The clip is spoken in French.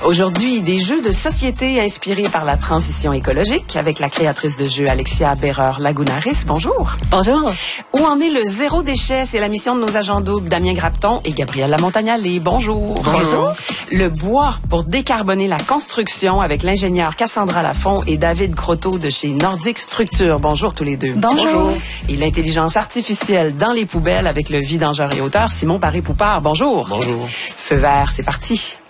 Aujourd'hui, des jeux de société inspirés par la transition écologique avec la créatrice de jeux Alexia Béreur-Lagunaris. Bonjour. Bonjour. Où en est le zéro déchet? C'est la mission de nos agents doubles Damien Grapton et Gabrielle Lamontagnale. Bonjour. Bonjour. Le bois pour décarboner la construction avec l'ingénieur Cassandra Lafont et David Croteau de chez Nordic Structure. Bonjour tous les deux. Bonjour. Et l'intelligence artificielle dans les poubelles avec le vidangeur et auteur Simon Paré-Poupard. Bonjour. Bonjour. Feu vert, c'est parti.